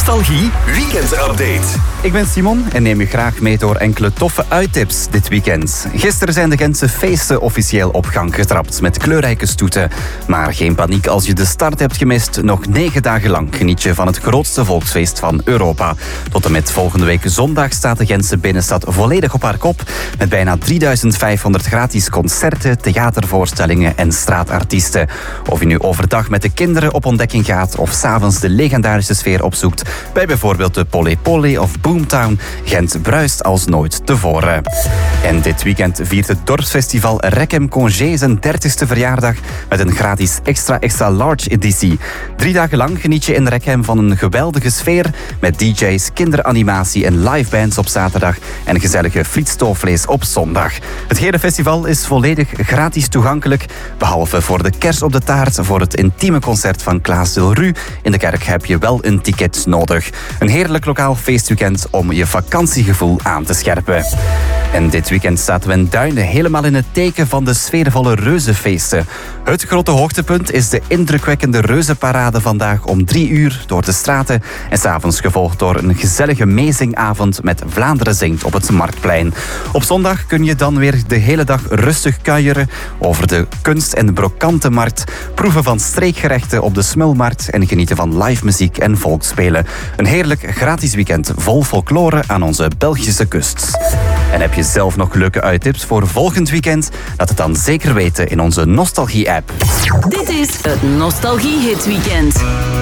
Nostalgie Weekend Update. Ik ben Simon en neem je graag mee door enkele toffe uittips dit weekend. Gisteren zijn de Gentse feesten officieel op gang getrapt met kleurrijke stoeten. Maar geen paniek als je de start hebt gemist. Nog 9 dagen lang geniet je van het grootste volksfeest van Europa. Tot en met volgende week zondag staat de Gentse binnenstad volledig op haar kop. Met bijna 3500 gratis concerten, theatervoorstellingen en straatartiesten. Of je nu overdag met de kinderen op ontdekking gaat of 's avonds de legendarische sfeer opzoekt bij bijvoorbeeld de Polé Polé of Boomtown, Gent bruist als nooit tevoren. En dit weekend viert het dorpsfestival Requiem Congé zijn 30ste verjaardag met een gratis extra large editie. 3 dagen lang geniet je in Requiem van een geweldige sfeer met DJ's, kinderanimatie en livebands op zaterdag en gezellige frietstoofvlees op zondag. Het hele festival is volledig gratis toegankelijk, behalve voor de kers op de taart voor het intieme concert van Klaas Delru. In de kerk heb je wel een ticket nodig. Een heerlijk lokaal feestweekend om je vakantiegevoel aan te scherpen. En dit weekend zaten we in Duinen helemaal in het teken van de sfeervolle reuzenfeesten. Het grote hoogtepunt is de indrukwekkende reuzenparade vandaag om 3 uur door de straten en 's avonds gevolgd door een gezellige meezingavond met Vlaanderen zingt op het Marktplein. Op zondag kun je dan weer de hele dag rustig kuieren over de kunst- en brokantenmarkt, proeven van streekgerechten op de Smulmarkt en genieten van live muziek en volksspelen. Een heerlijk gratis weekend vol folklore aan onze Belgische kust. En heb je zelf nog leuke uittips voor volgend weekend? Laat het dan zeker weten in onze Nostalgie-app. Dit is het Nostalgie Hit Weekend.